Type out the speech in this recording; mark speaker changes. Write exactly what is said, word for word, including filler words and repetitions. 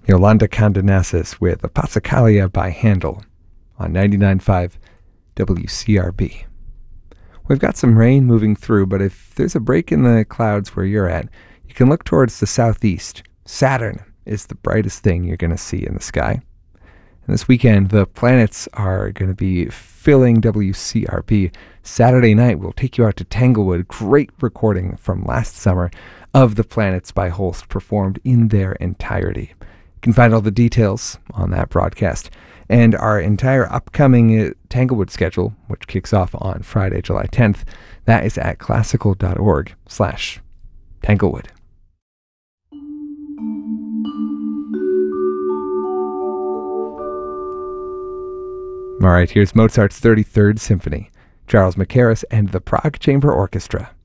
Speaker 1: Yolanda Condonasis with a Passacaglia by Handel on ninety-nine point five W C R B. We've got some rain moving through, but if there's a break in the clouds where you're at, you can look towards the southeast. Saturn is the brightest thing you're going to see in the sky. And this weekend, the planets are going to be filling W C R B. Saturday night, we'll take you out to Tanglewood. Great recording from last summer of the planets by Holst performed in their entirety. You can find all the details on that broadcast and our entire upcoming Tanglewood schedule, which kicks off on Friday, July tenth. That is at classical.org slash Tanglewood. All right, here's Mozart's thirty-third Symphony, Charles Mackerras and the Prague Chamber Orchestra.